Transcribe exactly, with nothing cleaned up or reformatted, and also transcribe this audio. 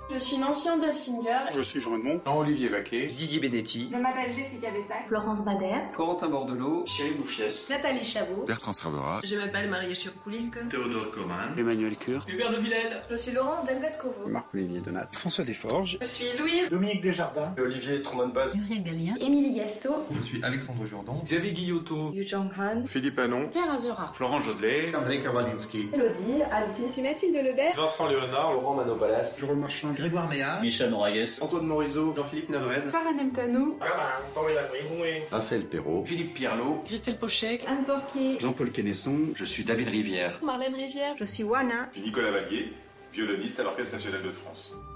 Je suis Nancy Andelfinger. Je suis Jean Edmond. Jean-Olivier Vaquet. Didier Benetti. Je m'appelle Jessica Bessac. Florence Bader. Corentin Bordelot. Cyril Bouffiès. Nathalie Chabot. Bertrand Servera. Je m'appelle Marie Churkoulisk. Théodore Coman. Emmanuel Cure. Hubert de Villèle. Je suis Laurence Delvescovo. Marc-Olivier Donat. François Desforges. Je suis Louise. Dominique Desjardins. Olivier Truman-Baz. Muriel Gallien. Émilie Gasto. Je suis Alexandre Jourdan. Xavier Guillotot. Yu Jong Han. Philippe Anon. Pierre Azura. Florent Jodelet. André Kawalinski. Elodie Altis. Je suis Mathilde Lebert. Vincent Léonard. Laurent Manopalas. Jérôme Marchand. Grégoire Méard. Michel Moragues. Antoine Morisot. Jean-Philippe Navrez. Farah Nemtanou. Raphaël Perrault. Philippe Pierlot. Christelle Pochec. Anne Porquier. Jean-Paul Quesnesson. Je suis David Rivière. Marlène Rivière. Je suis Wana. Je suis Nicolas Vallier, violoniste à l'Orchestre National de France.